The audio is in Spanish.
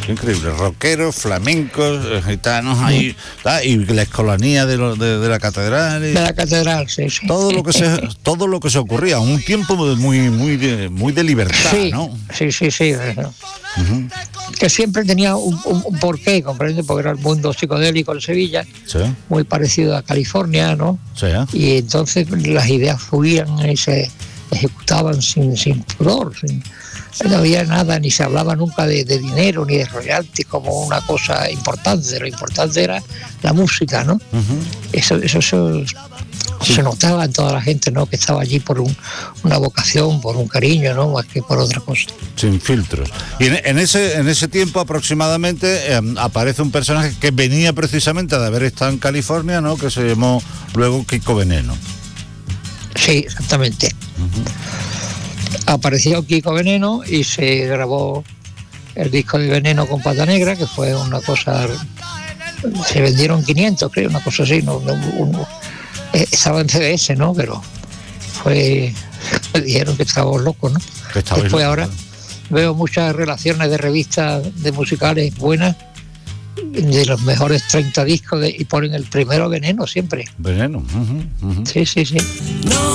increíble, rockeros, flamencos, gitanos ahí, y la escolanía de la catedral. De la catedral, sí. Todo lo que se ocurría, un tiempo muy de libertad, sí, ¿no? Sí. Uh-huh. Que siempre tenía un porqué, ¿comprende? Porque era el mundo psicodélico en Sevilla, sí, muy parecido a California, ¿no? Sí. Y entonces las ideas fluían y se ejecutaban sin pudor, no había nada, ni se hablaba nunca de dinero ni de royalties como una cosa importante. Lo importante era la música, ¿no? Uh-huh. Eso sí, se notaba en toda la gente, ¿no? Que estaba allí por una vocación, por un cariño, ¿no? Más que por otra cosa. Sin filtros. Y en ese tiempo aproximadamente aparece un personaje que venía precisamente de haber estado en California, ¿no? Que se llamó luego Kiko Veneno. Sí, exactamente. Uh-huh. Apareció Kiko Veneno y se grabó el disco de Veneno con Pata Negra, que fue una cosa... Se vendieron 500, creo, una cosa así, estaba en CBS, ¿no? Pero me dijeron que estábamos locos, ¿no? Después ahora veo muchas relaciones de revistas de musicales buenas, de los mejores 30 discos, y ponen el primero Veneno siempre. Veneno. Uh-huh. Sí.